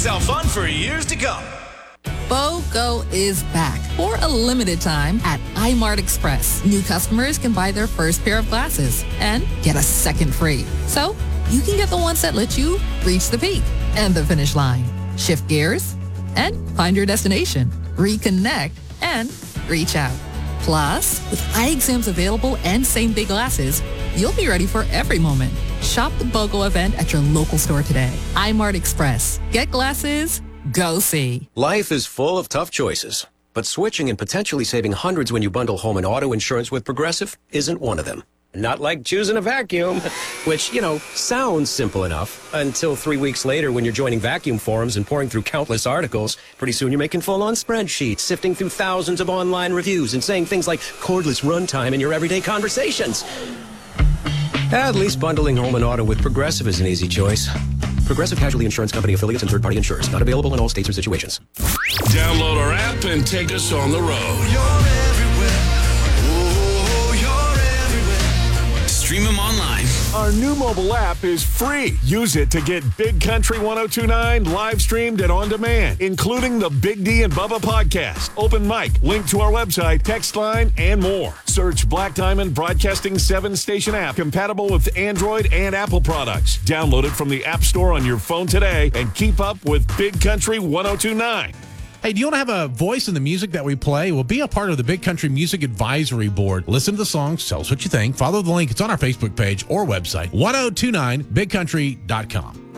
sell fun for years to come. BOGO is back for a limited time at iMart Express. New customers can buy their first pair of glasses and get a second free. So you can get the ones that let you reach the peak and the finish line, shift gears, and find your destination, reconnect, and reach out. Plus, with eye exams available and same-day glasses, you'll be ready for every moment. Shop the BOGO event at your local store today. iMart Express. Get glasses. Go see. Life is full of tough choices, but switching and potentially saving hundreds when you bundle home and auto insurance with Progressive isn't one of them. Not like choosing a vacuum, which, sounds simple enough until 3 weeks later when you're joining vacuum forums and pouring through countless articles. Pretty soon you're making full-on spreadsheets, sifting through thousands of online reviews and saying things like cordless runtime in your everyday conversations. At least bundling home and auto with Progressive is an easy choice. Progressive Casualty Insurance Company affiliates and third-party insurers. Not available in all states or situations. Download our app and take us on the road. You're everywhere. Oh, you're everywhere. Stream them online. Our new mobile app is free. Use it to get Big Country 1029 live streamed and on demand, including the Big D and Bubba podcast, open mic, link to our website, text line, and more. Search Black Diamond Broadcasting 7-station app, compatible with Android and Apple products. Download it from the App Store on your phone today and keep up with Big Country 1029. Hey, do you want to have a voice in the music that we play? Well, be a part of the Big Country Music Advisory Board. Listen to the songs, tell us what you think. Follow the link. It's on our Facebook page or website, 1029bigcountry.com.